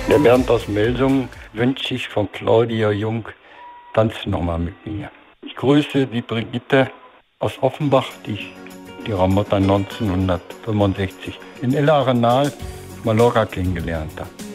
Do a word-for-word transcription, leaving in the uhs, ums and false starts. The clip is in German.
Der Bernd aus Melsungen wünscht sich von Claudia Jung, tanz nochmal mit mir. Ich grüße die Brigitte aus Offenbach, die ich ihrer Mutter neunzehnhundertfünfundsechzig in El Arenal, Mallorca kennengelernt habe.